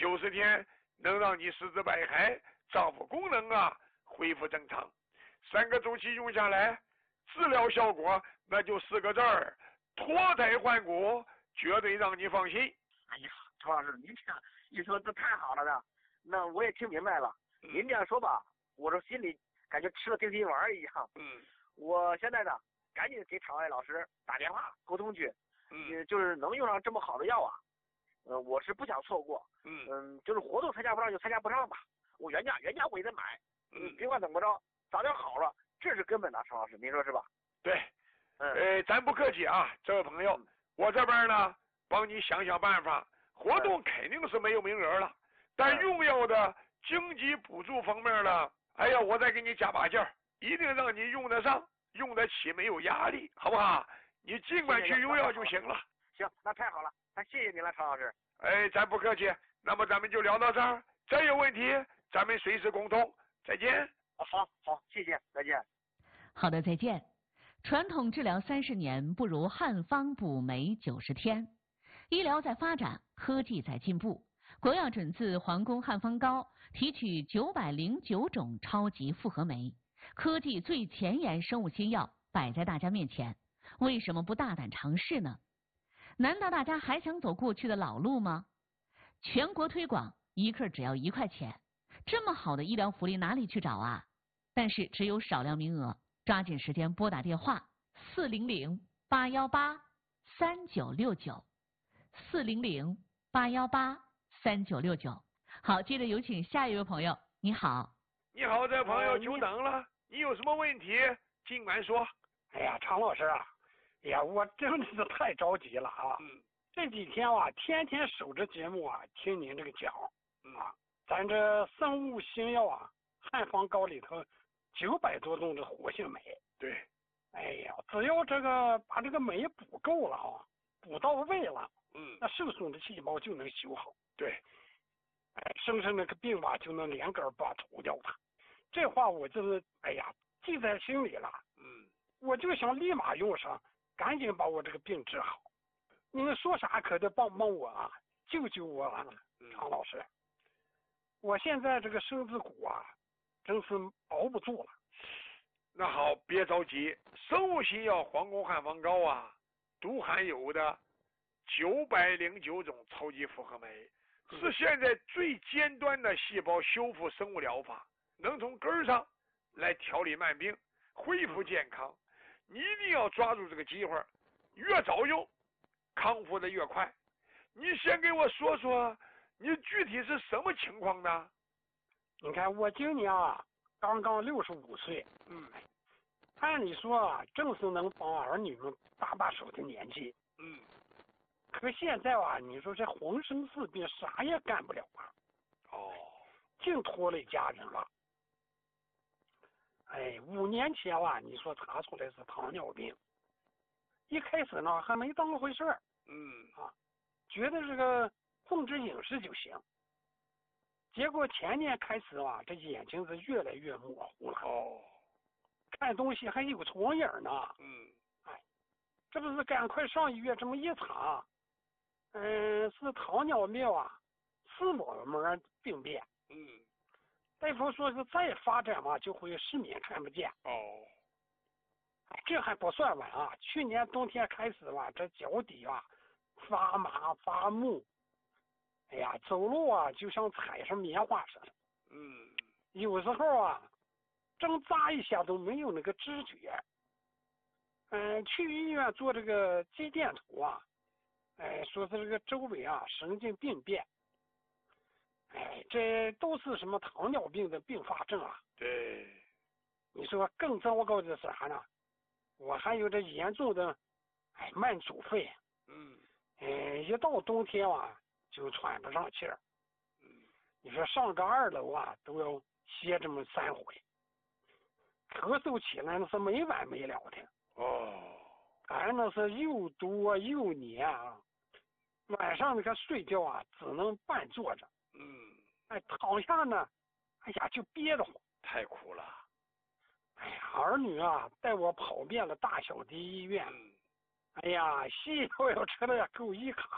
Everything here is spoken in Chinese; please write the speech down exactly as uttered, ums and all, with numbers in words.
九十天能让你四肢百骸、脏腑功能啊恢复正常。三个周期用下来，治疗效果那就四个字儿：脱胎换骨，绝对让你放心。 哎呀，曹老师，您这样一说，这太好了呢。那我也听明白了。嗯、您这样说吧，我这心里感觉吃了定心丸一样。 嗯， 我现在呢，赶紧给场外老师打电话沟通去。 嗯， 就是能用上这么好的药啊，呃，我是不想错过。 嗯嗯，就是活动参加不上就参加不上吧。我原价原价我也得买。 嗯， 别管怎么着，早点好了，这是根本的，陈老师，您说是吧？ 对。 嗯。 呃，咱不客气啊，这位朋友，嗯、我这边呢帮你想想办法。活动肯定是没有名额了，嗯、但用药的经济补助方面呢，哎呀，我再给你加把劲儿，一定让你用得上、用得起，没有压力，好不好？你尽管去用药就行了。 行，那太好了，那谢谢您了，常老师。 哎，咱不客气，那么咱们就聊到这儿，再有问题咱们随时沟通，再见。 好好，谢谢，再见。 好的，再见。传统治疗三十年，不如汉方补酶九十天。医疗在发展，科技在进步。国药准字皇宫汉方膏提取九百零九种超级复合酶，科技最前沿生物新药摆在大家面前，为什么不大胆尝试呢？难道大家还想走过去的老路吗？全国推广，一克只要一块钱，这么好的医疗福利哪里去找啊？但是只有少量名额，抓紧时间拨打电话四零零八幺八三九六九四零零八幺八三九六九。好，接着有请下一位朋友。你好。 你好，这朋友久等了，你有什么问题尽管说。 哎呀，常老师啊，哎呀，我真的是太着急了啊！ 嗯， 这几天啊，天天守着节目啊，听您这个讲， 嗯啊，咱这生物新药啊，汉方膏里头九百多种的活性酶。 对。 哎呀，只要这个把这个酶补够了啊，补到位了， 嗯， 那受损的细胞就能修好。 对。 哎，生生那个病吧，就能连根拔除掉它。这话我就是哎呀记在心里了。 嗯。 我就想立马用上，赶紧把我这个病治好。你们说啥可得帮帮我啊，救救我啊，常老师！我现在这个身子骨啊，真是熬不住了。 那好，别着急，生物新药皇宫汉方膏啊，都含有的九百零九种超级复合酶，是现在最尖端的细胞修复生物疗法，能从根儿上来调理慢病，恢复健康。你一定要抓住这个机会，越早用，康复的越快。你先给我说说，你具体是什么情况呢？ 你看我今年啊，刚刚六十五岁， 嗯， 按理说啊，正是能帮儿女们搭把手的年纪， 嗯， 可现在啊，你说这浑身是病，啥也干不了啊， 哦， 净拖累家人了。哎，五年前啊，你说查出来是糖尿病，一开始呢还没当回事儿， 嗯啊，觉得这个控制饮食就行。结果前年开始啊，这眼睛是越来越模糊了， 哦， 看东西还有重影呢。 嗯， 哎，这不是赶快上医院这么一查，嗯，是糖尿病啊，视网膜病变。 嗯。 大夫说是再发展嘛，就会失明看不见。 哦， 这还不算完啊！去年冬天开始吧，这脚底啊发麻发木，哎呀，走路啊就像踩上棉花似的。 嗯， 有时候啊，挣扎一下都没有那个知觉。嗯，去医院做这个肌电图啊，哎，说是这个周围啊神经病变。哎，这都是什么糖尿病的并发症啊？ 对， 你说更糟糕的是啥呢？我还有这严重的，哎，慢阻肺。 嗯， 哎，一到冬天啊，就喘不上气儿。 嗯， 你说上个二楼啊，都要歇这么三回，咳嗽起来那是没完没了的。 哦， 俺那是又多又黏啊，晚上那个睡觉啊，只能半坐着。 嗯， 哎，躺下呢，哎呀，就憋得慌， 太苦了。 哎呀，儿女啊，带我跑遍了大小的医院。 嗯， 哎呀，西药要吃的够一卡。